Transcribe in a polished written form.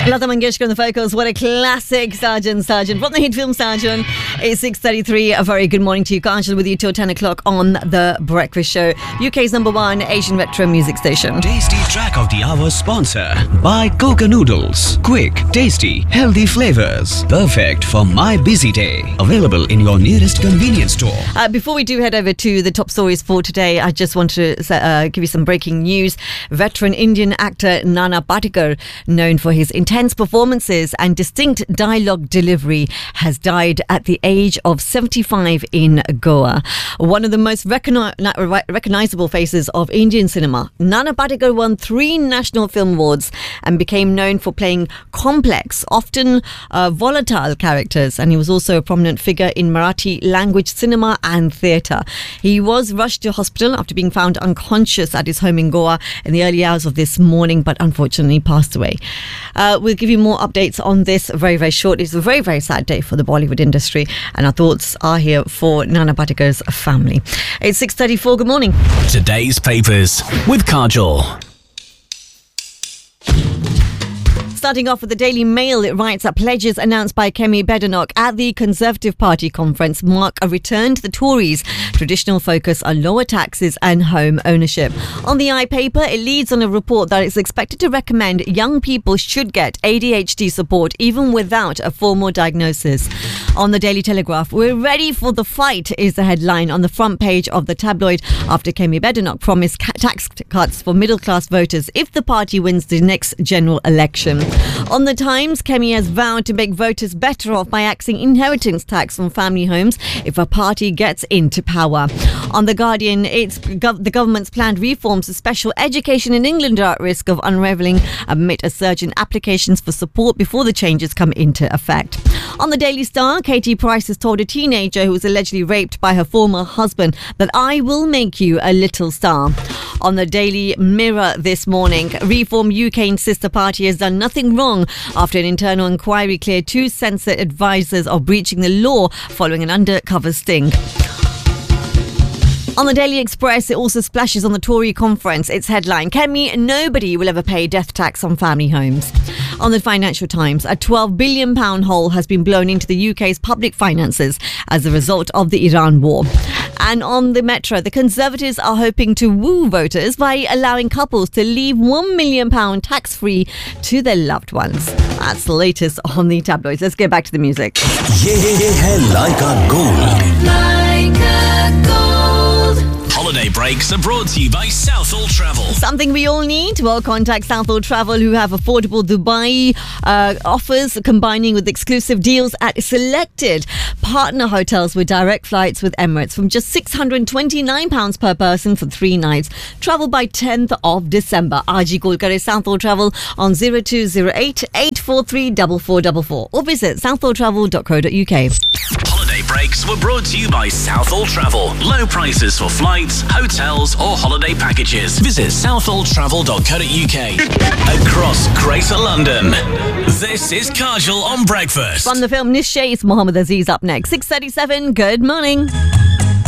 Lata Mangeshkar on the vocals. What a classic, Sergeant. From the hit film Sergeant. It's 6:33. A very good morning to you. Kanchal with you till 10 o'clock on The Breakfast Show. UK's number one Asian retro music station. Tasty track of the hour sponsor by Coca Noodles. Quick, tasty, healthy flavors. Perfect for my busy day. Available in your nearest convenience store. Before we do head over to the top stories for today, I just want to give you some breaking news. Veteran Indian actor Nana Patekar, known for his intense performances and distinct dialogue delivery, has died at the age of 75 in Goa. One of the most recognizable faces of Indian cinema, Nana Patekar won 3 National Film Awards and became known for playing complex, often volatile characters, and he was also a prominent figure in Marathi language cinema and theatre. He was rushed to hospital after being found unconscious at his home in Goa in the early hours of this morning, but unfortunately passed away. We'll give you more updates on this very, very shortly. It's a very, very sad day for the Bollywood industry, and our thoughts are here for Nana Patekar's family. It's 6:34. Good morning. Today's papers with Kajol. Starting off with the Daily Mail, it writes that pledges announced by Kemi Badenoch at the Conservative Party conference mark a return to the Tories' traditional focus on lower taxes and home ownership. On the iPaper, it leads on a report that it's expected to recommend young people should get ADHD support even without a formal diagnosis. On the Daily Telegraph, we're ready for the fight is the headline on the front page of the tabloid after Kemi Badenoch promised tax cuts for middle-class voters if the party wins the next general election. On the Times, Kemi has vowed to make voters better off by axing inheritance tax on family homes if a party gets into power. On The Guardian, it's the government's planned reforms to special education in England are at risk of unravelling amid a surge in applications for support before the changes come into effect. On the Daily Star, Katie Price has told a teenager who was allegedly raped by her former husband that I will make you a little star. On the Daily Mirror this morning, Reform UK sister party has done nothing wrong after an internal inquiry cleared 2 censored advisors of breaching the law following an undercover sting. On the Daily Express, it also splashes on the Tory conference. Its headline, Kemi, nobody will ever pay death tax on family homes. On the Financial Times, a £12 billion hole has been blown into the UK's public finances as a result of the Iran war. And on the Metro, the Conservatives are hoping to woo voters by allowing couples to leave £1 million tax-free to their loved ones. That's the latest on the tabloids. Let's get back to the music. Ye hai Laika Gold. Like a gold. Holiday breaks are brought to you by Southall Travel. Something we all need? Well, contact Southall Travel, who have affordable Dubai offers combining with exclusive deals at selected partner hotels with direct flights with Emirates from just £629 per person for 3 nights. Travel by 10th of December. Aaj call kare Southall Travel on 0208 843 4444 or visit southalltravel.co.uk. Holiday breaks were brought to you by Southall Travel. Low prices for flights, hotels or holiday packages. Visit southalltravel.co.uk. Across Greater London, this is Kajol on Breakfast. From the film Nishay, it's Mohammed Aziz up next. 6:37, good morning.